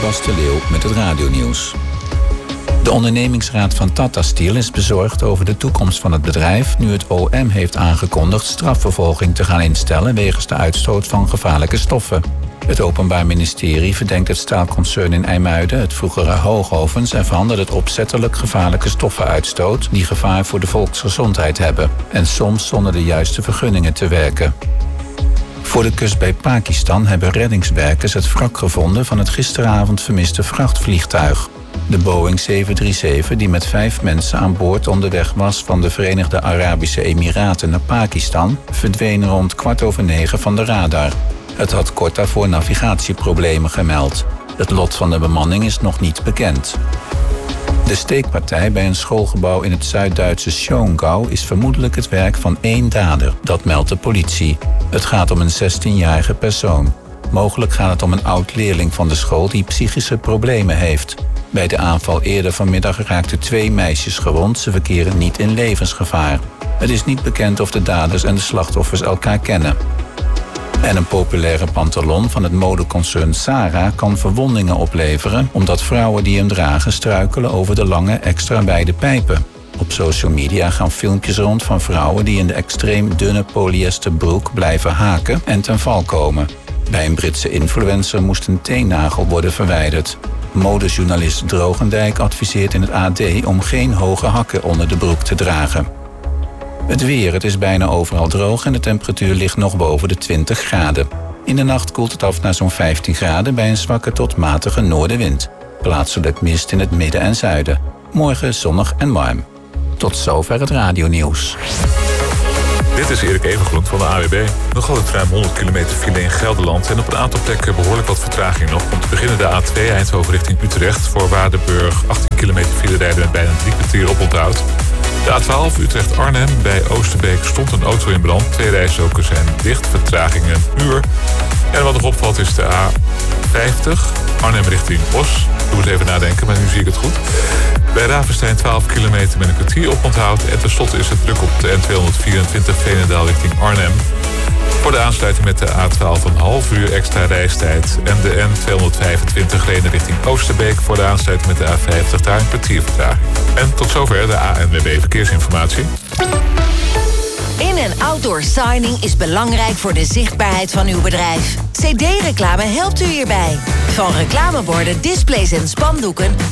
Bas de Leeuw met het radionieuws. De ondernemingsraad van Tata Steel is bezorgd over de toekomst van het bedrijf nu het OM heeft aangekondigd strafvervolging te gaan instellen wegens de uitstoot van gevaarlijke stoffen. Het Openbaar Ministerie verdenkt het staalconcern in IJmuiden, het vroegere Hoogovens, ervan dat het opzettelijk gevaarlijke stoffen uitstoot die gevaar voor de volksgezondheid hebben en soms zonder de juiste vergunningen te werken. Voor de kust bij Pakistan hebben reddingswerkers het wrak gevonden van het gisteravond vermiste vrachtvliegtuig. De Boeing 737, die met 5 mensen aan boord onderweg was van de Verenigde Arabische Emiraten naar Pakistan, verdween rond 9:15 van de radar. Het had kort daarvoor navigatieproblemen gemeld. Het lot van de bemanning is nog niet bekend. De steekpartij bij een schoolgebouw in het Zuid-Duitse Schongau is vermoedelijk het werk van 1 dader. Dat meldt de politie. Het gaat om een 16-jarige persoon. Mogelijk gaat het om een oud-leerling van de school die psychische problemen heeft. Bij de aanval eerder vanmiddag raakten 2 meisjes gewond. Ze verkeren niet in levensgevaar. Het is niet bekend of de daders en de slachtoffers elkaar kennen. En een populaire pantalon van het modeconcern Zara kan verwondingen opleveren omdat vrouwen die hem dragen struikelen over de lange extra wijde pijpen. Op social media gaan filmpjes rond van vrouwen die in de extreem dunne polyesterbroek blijven haken en ten val komen. Bij een Britse influencer moest een teennagel worden verwijderd. Modejournalist Drogendijk adviseert in het AD om geen hoge hakken onder de broek te dragen. Het weer, het is bijna overal droog en de temperatuur ligt nog boven de 20 graden. In de nacht koelt het af naar zo'n 15 graden bij een zwakke tot matige noordenwind. Plaatselijk mist in het midden en zuiden. Morgen zonnig en warm. Tot zover het radionieuws. Dit is Erik Evengroen van de AWB. Nog altijd ruim 100 kilometer file in Gelderland en op een aantal plekken behoorlijk wat vertraging nog. Om te beginnen de A2 Eindhoven richting Utrecht. Voor Waardenburg 18 kilometer file rijden met bijna 3 kwartier oponthoud. De A12 Utrecht-Arnhem. Bij Oosterbeek stond een auto in brand. 2 rijstroken zijn dicht, vertraging een uur. En wat nog opvalt is de A50 Arnhem richting Os. Ik moet even nadenken, maar nu zie ik het goed. Bij Ravenstein 12 kilometer met een kwartier oponthoud. En tenslotte is het druk op de N224 Veenendaal richting Arnhem. Voor de aansluiting met de A12 een half uur extra reistijd. En de N225 Renen richting Oosterbeek. Voor de aansluiting met de A50 daar een kwartier vertraging. En tot zover de ANWB Verkeersinformatie. In- en outdoor signing is belangrijk voor de zichtbaarheid van uw bedrijf. CD-reclame helpt u hierbij. Van reclameborden, displays en spandoeken